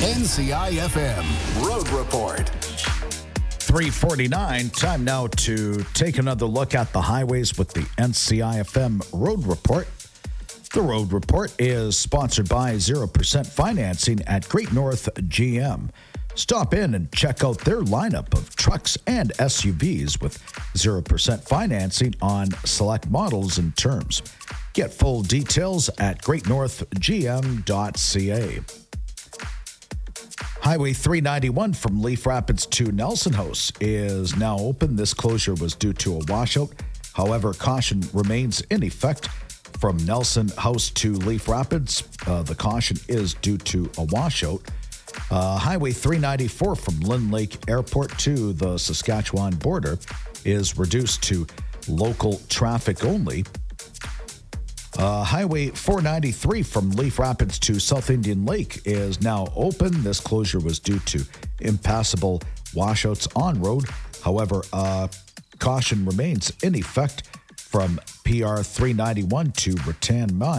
NCIFM Road Report. 3:49. Time now to take another look at the highways with the NCIFM Road Report. The Road Report is sponsored by 0% financing at Great North GM. Stop in and check out their lineup of trucks and SUVs with 0% financing on select models and terms. Get full details at greatnorthgm.ca. Highway 391 from Leaf Rapids to Nelson House is now open. This closure was due to a washout. However, caution remains in effect from Nelson House to Leaf Rapids. The caution is due to a washout. Highway 394 from Lynn Lake Airport to the Saskatchewan border is reduced to local traffic only. Highway 493 from Leaf Rapids to South Indian Lake is now open. This closure was due to impassable washouts on road. However, caution remains in effect from PR 391 to Rattan Mine.